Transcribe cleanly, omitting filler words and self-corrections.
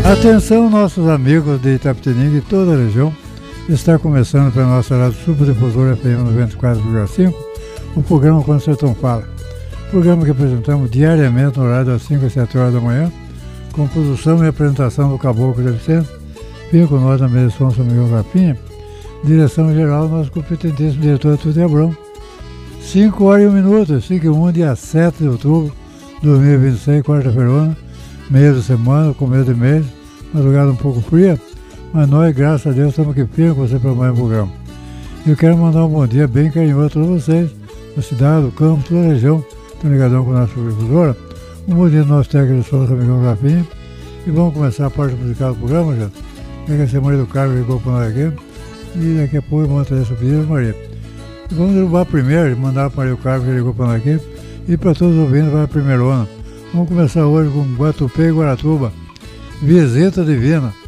Atenção, nossos amigos de Itapetininga e toda a região. Está começando pela nossa Rádio Superdifusora FM 94,5 o programa Quando o Sertão Fala. Programa que apresentamos diariamente no horário das 5 às 7 horas da manhã, com produção e apresentação do Caboclo de Vicente, vem com nós na mesa de som São Miguel Rapinha, direção geral, nosso competentíssimo diretor Tuti Abrão. 5 horas e 1 minuto, 5 e 1, dia 7 de outubro de 2026, quarta-feira, meio de semana, começo de mês, madrugada um pouco fria, mas nós, graças a Deus, estamos aqui firmes com você para mais um programa. Eu quero mandar um bom dia bem carinhoso a todos vocês, da cidade, do campo, toda a região, estão ligadão com a nossa difusora. Um bom dia do nosso técnico de som, São Miguel Rapinha, e vamos começar a parte musical do programa, já. Essa Maria do Carmo ligou para nós aqui, e daqui a pouco vamos trazer essa pedida, Maria. E vamos derrubar primeiro, mandar para Maria do Carmo, que ligou para nós aqui, e para todos os ouvintes, vai a primeira onda. Vamos começar hoje com Guatupê e Guaratuba, Visita Divina.